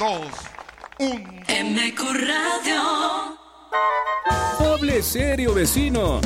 dos, uno. MQ Radio. Hable serio, vecino.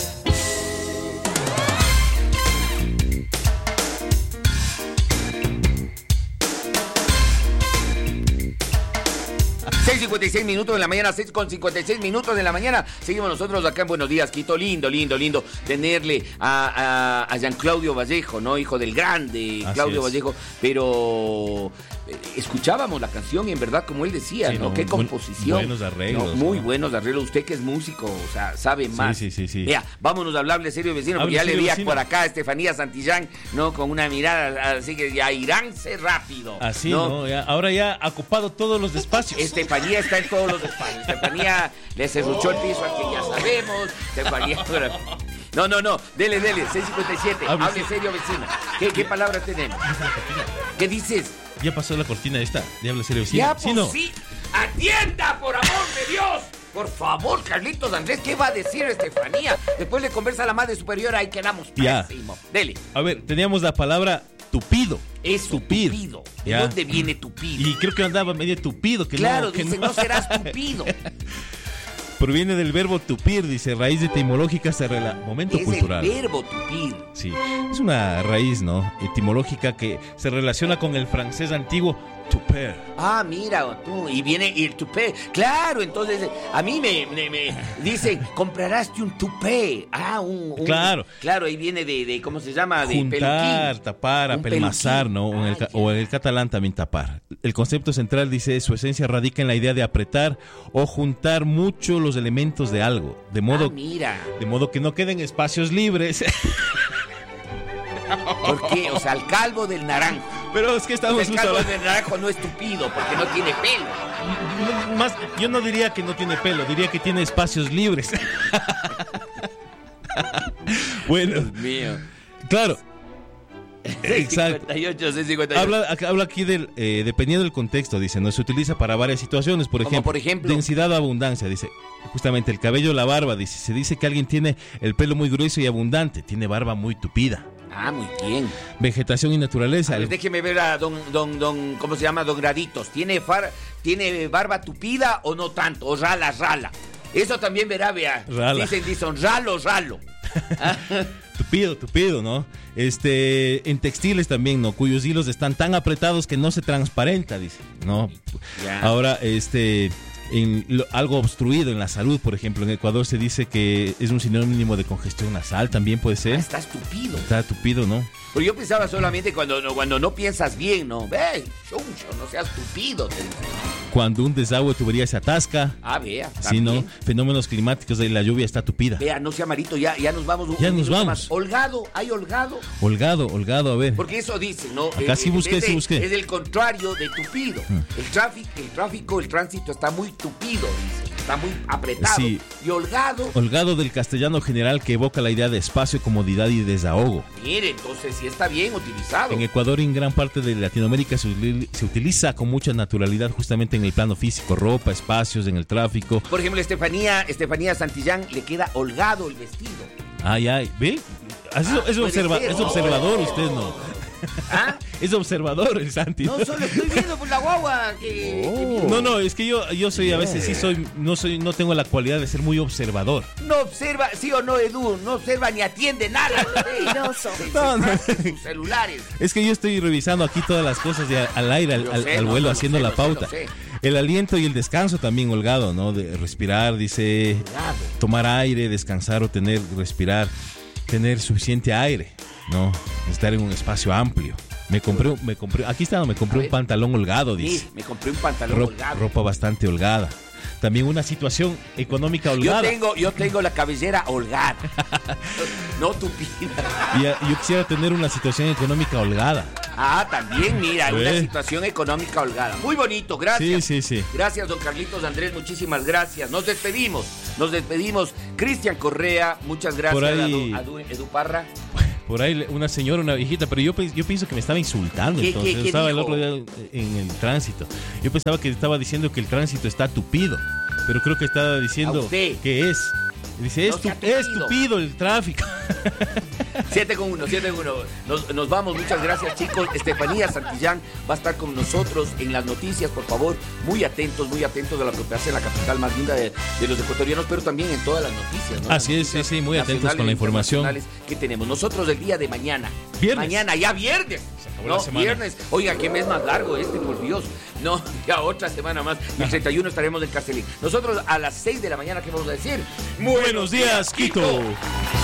...6:56 de la mañana, 6:56 de la mañana. Seguimos nosotros acá en Buenos Días, Quito. Lindo tenerle a Jean Claudio Vallejo, ¿no? Hijo del grande Claudio Vallejo. Pero escuchábamos la canción y en verdad, como él decía, sí, ¿no? Qué composición. Buenos arreglos. ¿No? Muy buenos arreglos. Usted que es músico, o sea, sabe más. Sí. Vea, vámonos a hablarle serio, vecino, porque ya le vi por acá a Estefanía Santillán, ¿no? Con una mirada así que ya iránse rápido. Así, ¿no? Ahora ya ha ocupado todos los espacios. Estefanía está en todos los espacios. Estefanía le cerruchó el piso al que ya sabemos. Estefanía... No. Dele. 6:57. Hable serio, vecino. ¿Qué palabra tenemos? ¿Qué dices? Ya pasó la cortina esta de Hable serio, vecino. Ya, pues sí. ¡Atienda, por amor de Dios! Por favor, Carlitos Andrés, ¿qué va a decir Estefanía? Después le conversa a la madre superior, ahí quedamos pésimo. Dele. A ver, teníamos la palabra tupido. Es tupido. ¿De dónde viene tupido? Y creo que andaba medio tupido. No serás tupido. Proviene del verbo tupir, dice, raíz etimológica momento cultural. Es el verbo tupir. Sí, es una raíz, ¿no? Etimológica que se relaciona con el francés antiguo tuper. Ah, mira, tú, y viene el tupé. Claro, entonces a mí me dicen, comprarás un tupé. Ah, Claro. Claro, ahí viene de ¿cómo se llama? De juntar, peluquín. tapar, apelmazar, ¿no? O en el catalán también tapar. El concepto central, dice, su esencia radica en la idea de apretar o juntar mucho los elementos de algo. De modo que no queden espacios libres. ¿Por qué? O sea, el calvo del naranjo. Pero es que estamos... El calvo del naranjo no es tupido porque no tiene pelo. Yo no diría que no tiene pelo, diría que tiene espacios libres. Bueno. Dios mío. Claro. Exacto. 58. Habla aquí del dependiendo del contexto, dice, no se utiliza para varias situaciones, por ejemplo, densidad o abundancia, dice, justamente el cabello, la barba, dice, se dice que alguien tiene el pelo muy grueso y abundante, tiene barba muy tupida. Ah, muy bien. Vegetación y naturaleza. Déjeme ver a don ¿cómo se llama? Don Graditos. ¿Tiene barba tupida o no tanto? O rala. Eso también verá, vea. Dicen, ralo. Tupido, ¿no? En textiles también, ¿no? Cuyos hilos están tan apretados que no se transparenta, dice, ¿no? Ya. Ahora, algo obstruido en la salud, por ejemplo, en Ecuador se dice que es un sinónimo de congestión nasal, también puede ser. Está tupido. Está tupido, ¿no? Pero yo pensaba solamente cuando no piensas bien, ¿no? Ve, chuncho, no seas tupido. Cuando un desagüe de tubería se atasca. Ah, vea. Sí, ¿no? Fenómenos climáticos de la lluvia está tupida. Vea, no sea marito, ya nos vamos. Ya nos vamos. Más. Holgado, ¿hay holgado? Holgado, a ver. Porque eso dice, ¿no? Acá sí busqué. Es el contrario de tupido. El tránsito está muy tupido, dice. Está muy apretado. Sí. Y holgado. Holgado del castellano general que evoca la idea de espacio, comodidad y desahogo. Mire, entonces sí está bien utilizado. En Ecuador y en gran parte de Latinoamérica se utiliza con mucha naturalidad justamente en el plano físico, ropa, espacios, en el tráfico. Por ejemplo, Estefanía Santillán le queda holgado el vestido. Ay, ¿ve? Es observador usted, ¿no? ¿Ah? Es observador el Santi. No, solo estoy viendo por la guagua No, es que yo soy a veces no tengo la cualidad de ser muy observador. No observa, sí o no, Edu, no observa ni atiende nada. No. Sus celulares. Es que yo estoy revisando aquí todas las cosas al aire, al vuelo, haciendo la pauta. El aliento y el descanso también holgado, ¿no? De respirar, dice, tomar aire, descansar o respirar, tener suficiente aire, ¿no? Estar en un espacio amplio. Me compré un pantalón holgado, dice. Sí, me compré un pantalón holgado. Ropa bastante holgada. También una situación económica holgada. Yo tengo la cabellera holgada. No tupida. Yo quisiera tener una situación económica holgada. Ah, también, mira, una situación económica holgada. Muy bonito, gracias. Sí. Gracias, don Carlitos Andrés, muchísimas gracias. Nos despedimos. Cristian Correa, muchas gracias. Por ahí, a Edu Parra. Por ahí una señora, una viejita, pero yo pienso que me estaba insultando. ¿Qué estaba dijo? El otro día en el tránsito. Yo pensaba que estaba diciendo que el tránsito está tupido, pero creo que estaba diciendo que es. Dice, es tupido el tráfico. 7:1. Nos vamos, muchas gracias, chicos. Estefanía Santillán va a estar con nosotros en las noticias, por favor, muy atentos a lo que pasa en la capital más linda de los ecuatorianos, pero también en todas las noticias, ¿no? Así es, sí, muy atentos con la información que tenemos. Nosotros el día de mañana. Viernes. Mañana, ya viernes. Se acabó la semana. Viernes. Oiga, qué mes más largo por Dios. No, ya otra semana más. El 31 estaremos en Castellín. Nosotros a las 6 de la mañana, ¿qué vamos a decir? Buenos días, Quito.